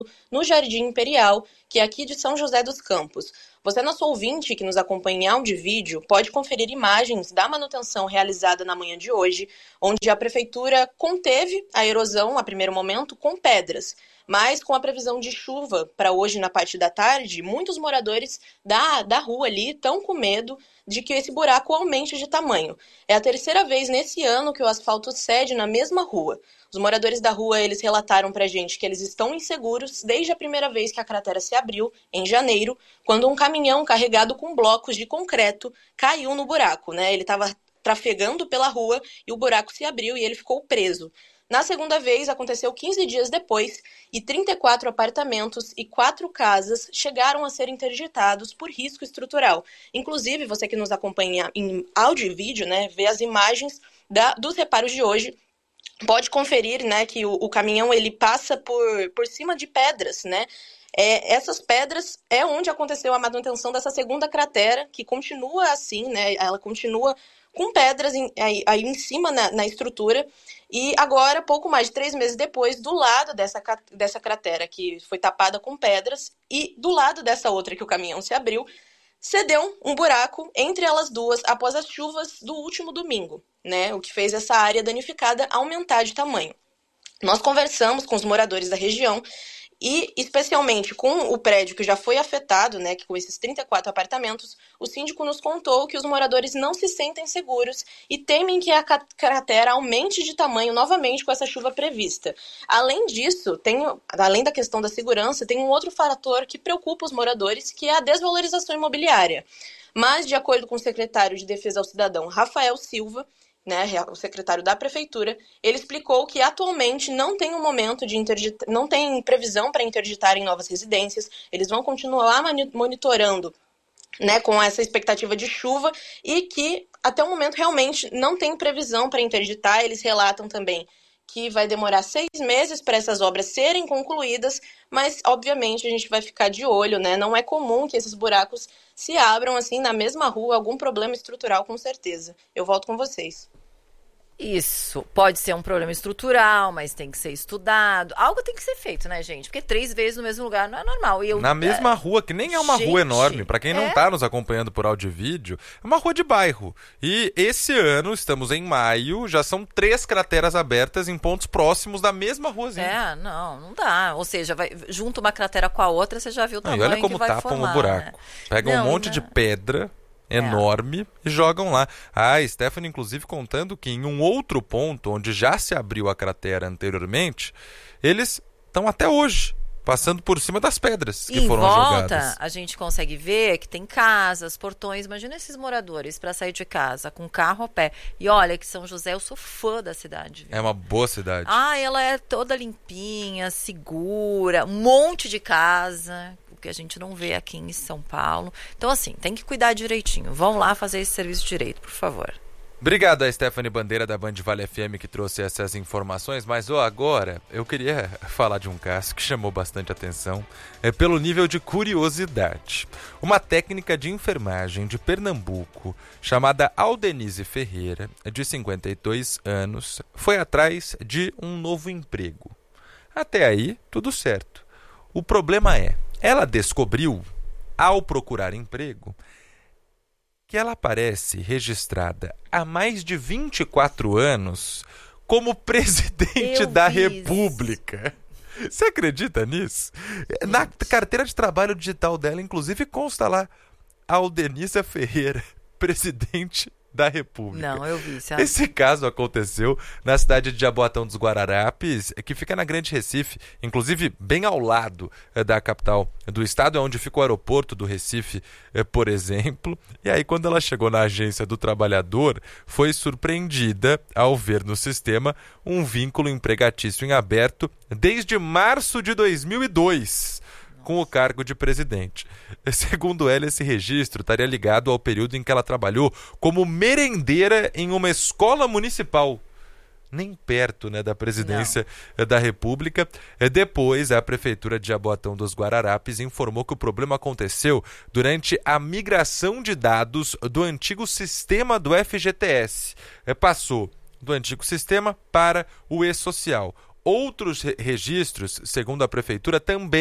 no Jardim Imperial, que é aqui de São José dos Campos. Você, nosso ouvinte que nos acompanha em áudio e vídeo, pode conferir imagens da manutenção realizada na manhã de hoje, onde a prefeitura conteve a erosão, a primeiro momento, com pedras. Mas com a previsão de chuva para hoje na parte da tarde, muitos moradores da rua ali estão com medo de que esse buraco aumente de tamanho. É a terceira vez nesse ano que o asfalto cede na mesma rua. Os moradores da rua, eles relataram pra gente que eles estão inseguros desde a primeira vez que a cratera se abriu, em janeiro, quando um caminhão carregado com blocos de concreto caiu no buraco, né? Ele estava trafegando pela rua e o buraco se abriu e ele ficou preso. Na segunda vez, aconteceu 15 dias depois e 34 apartamentos e 4 casas chegaram a ser interditados por risco estrutural. Inclusive, você que nos acompanha em áudio e vídeo, né, vê as imagens dos reparos de hoje, pode conferir, né, que o caminhão ele passa por cima de pedras, né? Essas pedras é onde aconteceu a manutenção dessa segunda cratera, que continua assim, né? Ela continua com pedras aí em cima na estrutura. E agora, pouco mais de 3 meses depois, do lado dessa cratera que foi tapada com pedras e do lado dessa outra que o caminhão se abriu, cedeu um buraco entre elas duas após as chuvas do último domingo, né? O que fez essa área danificada aumentar de tamanho. Nós conversamos com os moradores da região e, especialmente com o prédio que já foi afetado, né, com esses 34 apartamentos, o síndico nos contou que os moradores não se sentem seguros e temem que a cratera aumente de tamanho novamente com essa chuva prevista. Além disso, além da questão da segurança, tem um outro fator que preocupa os moradores, que é a desvalorização imobiliária. Mas, de acordo com o secretário de Defesa ao Cidadão, Rafael Silva, né, o secretário da prefeitura, ele explicou que atualmente não tem um momento de não tem previsão para interditar em novas residências. Eles vão continuar monitorando, né, com essa expectativa de chuva e que até o momento realmente não tem previsão para interditar. Eles relatam também que vai demorar 6 meses para essas obras serem concluídas, mas obviamente a gente vai ficar de olho, né? Não é comum que esses buracos se abram assim na mesma rua, algum problema estrutural com certeza. Eu volto com vocês. Isso, pode ser um problema estrutural, mas tem que ser estudado. Algo tem que ser feito, né, gente? Porque 3 vezes no mesmo lugar não é normal. Na mesma rua, que nem é uma rua enorme. Pra quem não tá nos acompanhando por áudio e vídeo, é uma rua de bairro. E esse ano, estamos em maio, já são 3 crateras abertas em pontos próximos da mesma ruazinha. Não dá. Ou seja, junta uma cratera com a outra, você já viu o tamanho e olha como que vai tapam formar, o buraco. né? Pegam um monte de pedra enorme e jogam lá. A Stephanie, inclusive, contando que em um outro ponto, onde já se abriu a cratera anteriormente, eles estão até hoje passando por cima das pedras que foram jogadas. Em volta, a gente consegue ver que tem casas, portões. Imagina esses moradores para sair de casa com carro a pé. E olha que São José, eu sou fã da cidade. Viu? É uma boa cidade. Ela é toda limpinha, segura, um monte de casa, que a gente não vê aqui em São Paulo. Então, assim, tem que cuidar direitinho. Vão lá fazer esse serviço direito, por favor. Obrigado a Stephanie Bandeira da Band Vale FM que trouxe essas informações, mas agora eu queria falar de um caso que chamou bastante atenção pelo nível de curiosidade. Uma técnica de enfermagem de Pernambuco chamada Aldenise Ferreira, de 52 anos, foi atrás de um novo emprego. Até aí, tudo certo. O problema ela descobriu, ao procurar emprego, que ela aparece registrada há mais de 24 anos como presidente da República. Você acredita nisso? Na carteira de trabalho digital dela, inclusive, consta lá Aldenise Ferreira, presidente da República. Não, eu vi, sabe? Esse caso aconteceu na cidade de Jaboatão dos Guararapes, que fica na Grande Recife, inclusive bem ao lado da capital do estado, é onde fica o aeroporto do Recife, por exemplo. E aí, quando ela chegou na agência do trabalhador, foi surpreendida ao ver no sistema um vínculo empregatício em aberto desde março de 2002. Com o cargo de presidente. Segundo ela, esse registro estaria ligado ao período em que ela trabalhou como merendeira em uma escola municipal. Nem perto, né, da presidência da República. Depois, a Prefeitura de Jaboatão dos Guararapes informou que o problema aconteceu durante a migração de dados do antigo sistema do FGTS. Passou do antigo sistema para o e-social. outros registros, segundo a prefeitura, também